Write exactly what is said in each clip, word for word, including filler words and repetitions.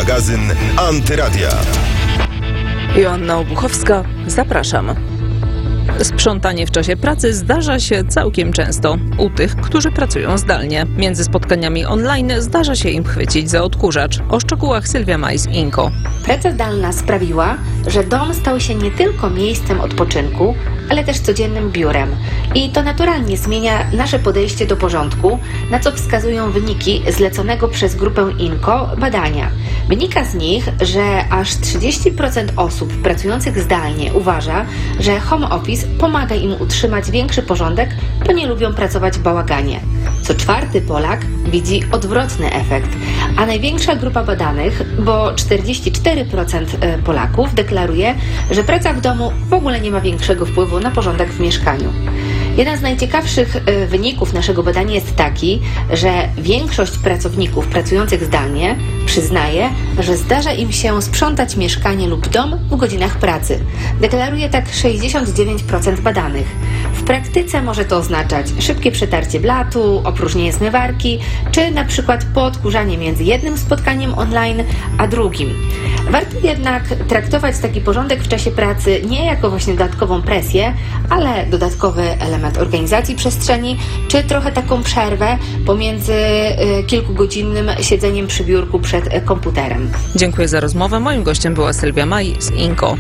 magazyn Antyradia. Joanna Obuchowska, zapraszam. Sprzątanie w czasie pracy zdarza się całkiem często u tych, którzy pracują zdalnie. Między spotkaniami online zdarza się im chwycić za odkurzacz. O szczegółach Sylwia Maj z Inco. Praca zdalna sprawiła, że dom stał się nie tylko miejscem odpoczynku, ale też codziennym biurem. I to naturalnie zmienia nasze podejście do porządku, na co wskazują wyniki zleconego przez grupę Inco badania. Wynika z nich, że aż trzydzieści procent osób pracujących zdalnie uważa, że home office pomaga im utrzymać większy porządek, bo nie lubią pracować w bałaganie. Co czwarty Polak widzi odwrotny efekt, a największa grupa badanych, bo czterdzieści cztery procent Polaków deklaruje, że praca w domu w ogóle nie ma większego wpływu na porządek w mieszkaniu. Jeden z najciekawszych wyników naszego badania jest taki, że większość pracowników pracujących zdalnie przyznaje, że zdarza im się sprzątać mieszkanie lub dom w godzinach pracy. Deklaruje tak sześćdziesiąt dziewięć procent badanych. W praktyce może to oznaczać szybkie przetarcie blatu, opróżnienie zmywarki, czy na przykład podkurzanie między jednym spotkaniem online a drugim. Warto jednak traktować taki porządek w czasie pracy nie jako właśnie dodatkową presję, ale dodatkowy element organizacji przestrzeni, czy trochę taką przerwę pomiędzy kilkugodzinnym siedzeniem przy biurku przed komputerem. Dziękuję za rozmowę. Moim gościem była Sylwia Maj z Inco.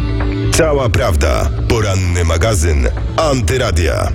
Cała prawda. Poranny magazyn Antyradia.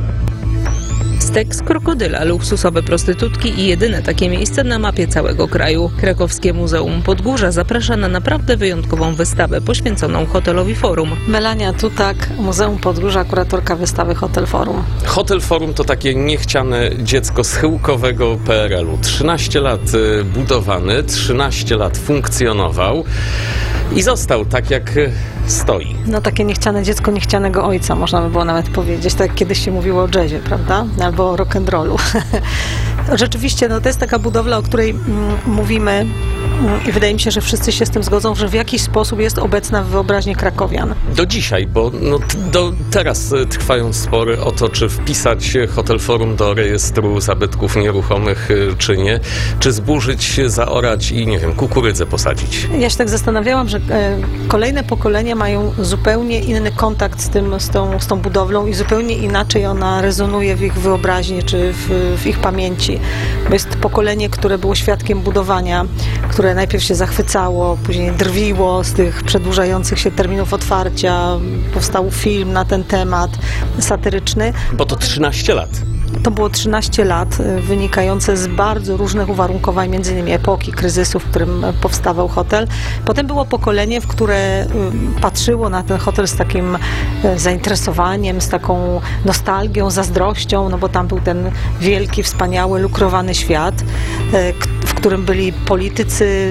Stek z krokodyla, luksusowe prostytutki i jedyne takie miejsce na mapie całego kraju. Krakowskie Muzeum Podgórza zaprasza na naprawdę wyjątkową wystawę poświęconą hotelowi Forum. Melania Tutak, Muzeum Podgórza, kuratorka wystawy Hotel Forum. Hotel Forum to takie niechciane dziecko schyłkowego P R L u. trzynaście lat budowany, trzynaście lat funkcjonował i został tak jak stoi. No takie niechciane dziecko niechcianego ojca, można by było nawet powiedzieć, tak jak kiedyś się mówiło o jazzie, prawda? Albo o rock'n'rollu. Rzeczywiście, no to jest taka budowla, o której mm, mówimy mm, i wydaje mi się, że wszyscy się z tym zgodzą, że w jakiś sposób jest obecna w wyobraźni krakowian. Do dzisiaj, bo no, t- do, teraz trwają spory o to, czy wpisać Hotel Forum do rejestru zabytków nieruchomych, czy nie, czy zburzyć, zaorać i, nie wiem, kukurydzę posadzić. Ja się tak zastanawiałam, że e, kolejne pokolenia mają zupełnie inny kontakt z tym, z tą, z tą budowlą i zupełnie inaczej ona rezonuje w ich wyobraźni, czy w, w ich pamięci. Bo jest pokolenie, które było świadkiem budowania, które najpierw się zachwycało, później drwiło z tych przedłużających się terminów otwarcia. Powstał film na ten temat, satyryczny. Bo to trzynaście lat. To było trzynaście lat, wynikające z bardzo różnych uwarunkowań, między innymi epoki kryzysu, w którym powstawał hotel. Potem było pokolenie, w które patrzyło na ten hotel z takim zainteresowaniem, z taką nostalgią, zazdrością, no bo tam był ten wielki, wspaniały, lukrowany świat, w którym byli politycy,